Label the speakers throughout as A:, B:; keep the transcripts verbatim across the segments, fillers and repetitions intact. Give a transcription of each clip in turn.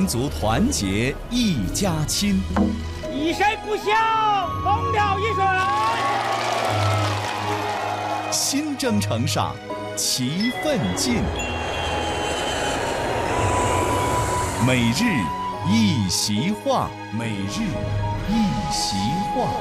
A: 族团结一家亲，
B: 以身不孝，同了一水。
A: 新征程上，齐奋进。每日一席话，每日一席话。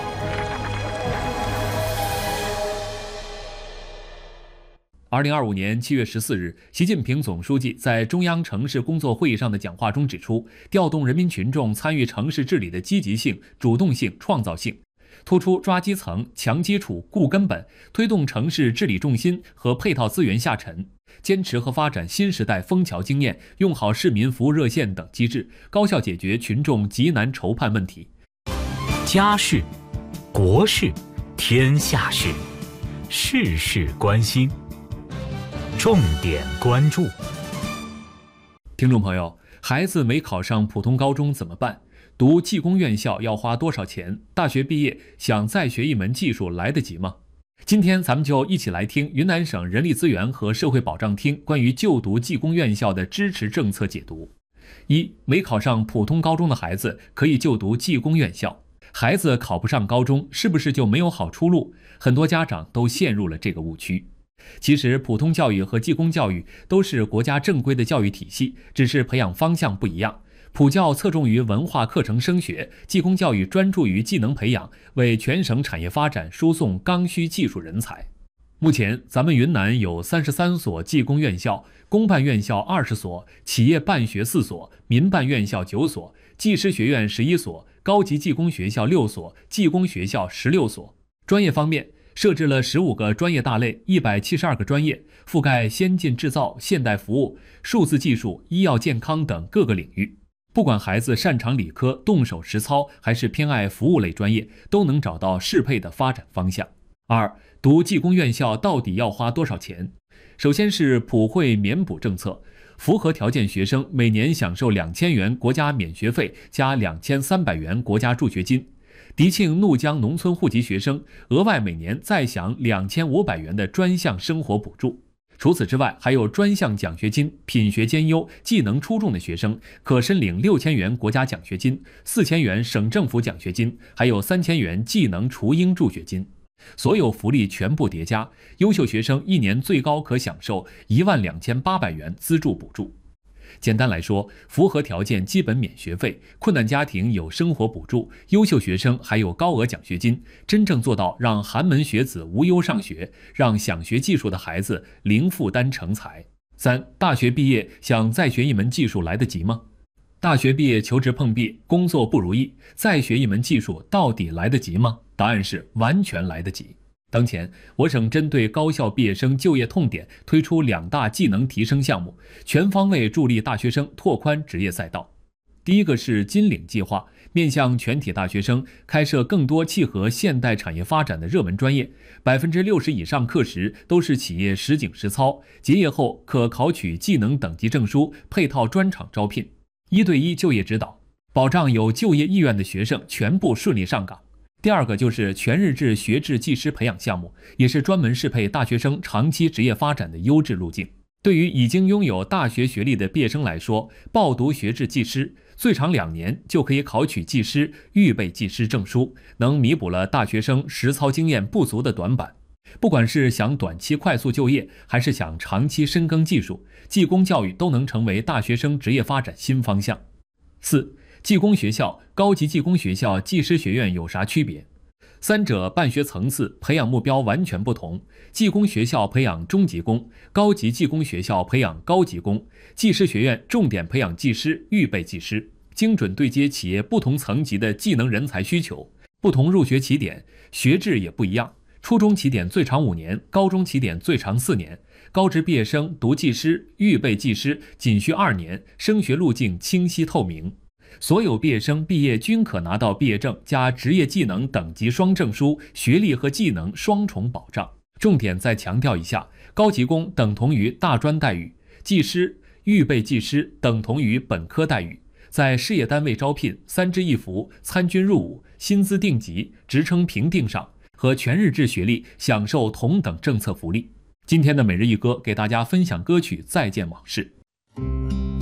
C: 二零二五年七月十四日，习近平总书记在中央城市工作会议上的讲话中指出，调动人民群众参与城市治理的积极性、主动性、创造性，突出抓基层、强基础、固根本，推动城市治理重心和配套资源下沉，坚持和发展新时代枫桥经验，用好市民服务热线等机制，高效解决群众急难愁盼问题。
D: 家事、国事、天下事，事事关心，重点关注。
C: 听众朋友，孩子没考上普通高中怎么办？读技工院校要花多少钱？大学毕业想再学一门技术来得及吗？今天咱们就一起来听云南省人力资源和社会保障厅关于就读技工院校的支持政策解读。一、没考上普通高中的孩子可以就读技工院校。孩子考不上高中，是不是就没有好出路？很多家长都陷入了这个误区。其实普通教育和技工教育都是国家正规的教育体系，只是培养方向不一样。普教侧重于文化课程升学，技工教育专注于技能培养，为全省产业发展输送刚需技术人才。目前咱们云南有三十三所技工院校，公办院校二十所，企业办学四所，民办院校九所，技师学院十一所，高级技工学校六所，技工学校十六所。专业方面，设置了十五个专业大类，一百七十二个专业，覆盖先进制造、现代服务、数字技术、医药健康等各个领域。不管孩子擅长理科、动手实操，还是偏爱服务类专业，都能找到适配的发展方向。二、读技工院校到底要花多少钱？首先是普惠免补政策，符合条件学生每年享受两千元国家免学费加两千三百元国家助学金。迪庆怒江农村户籍学生额外每年再享两千五百元的专项生活补助。除此之外，还有专项奖学金，品学兼优、技能出众的学生可申领六千元国家奖学金、四千元省政府奖学金，还有三千元技能雏鹰助学金。所有福利全部叠加，优秀学生一年最高可享受一万两千八百元资助补助。简单来说，符合条件基本免学费，困难家庭有生活补助，优秀学生还有高额奖学金，真正做到让寒门学子无忧上学，让想学技术的孩子零负担成才。三、大学毕业想再学一门技术来得及吗？大学毕业求职碰壁，工作不如意，再学一门技术到底来得及吗？答案是完全来得及。当前，我省针对高校毕业生就业痛点，推出两大技能提升项目，全方位助力大学生拓宽职业赛道。第一个是金领计划，面向全体大学生开设更多契合现代产业发展的热门专业，百分之六十以上课时都是企业实景实操，结业后可考取技能等级证书，配套专场招聘，一对一就业指导，保障有就业意愿的学生全部顺利上岗。第二个就是全日制学制技师培养项目，也是专门适配大学生长期职业发展的优质路径。对于已经拥有大学学历的毕业生来说，报读学制技师，最长两年就可以考取技师、预备技师证书，能弥补了大学生实操经验不足的短板。不管是想短期快速就业，还是想长期深耕技术，技工教育都能成为大学生职业发展新方向。四、技工学校、高级技工学校、技师学院有啥区别？三者办学层次、培养目标完全不同。技工学校培养中级工，高级技工学校培养高级工，技师学院重点培养技师、预备技师，精准对接企业不同层级的技能人才需求。不同入学起点，学制也不一样，初中起点最长五年，高中起点最长四年。高职毕业生读技师、预备技师仅需二年，升学路径清晰透明。所有毕业生毕业均可拿到毕业证加职业技能等级双证书，学历和技能双重保障。重点再强调一下，高级工等同于大专待遇，技师、预备技师等同于本科待遇。在事业单位招聘、三支一扶、参军入伍、薪资定级、职称评定上，和全日制学历享受同等政策福利。今天的每日一歌给大家分享歌曲《再见往事》。